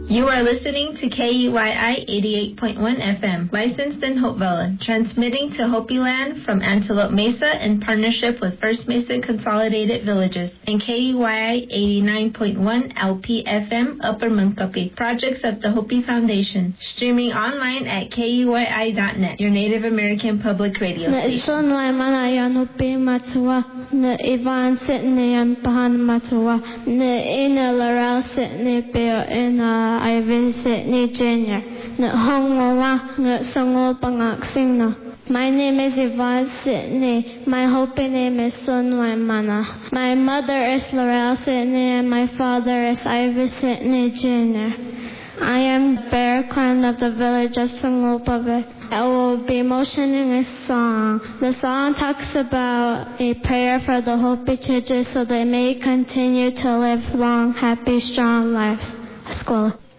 You are listening to KUYI 88.1 FM, licensed in Hopevilla, transmitting to Hopi Land from Antelope Mesa in partnership with First Mesa Consolidated Villages, and KUYI 89.1 LP FM, Upper Munkapi, projects of the Hopi Foundation, streaming online at KUYI.net, your Native American public radio station. I visit ni Junior. My name is Yvonne Sidney. My Hopi name is Sunwai Mana. My mother is Laurel Sidney and my father is Ivy Sidney Jr. I am the bear clan of the village of Sangopave. I will be motioning a song. The song talks about a prayer for the Hopi children so they may continue to live long, happy, strong lives. Escola.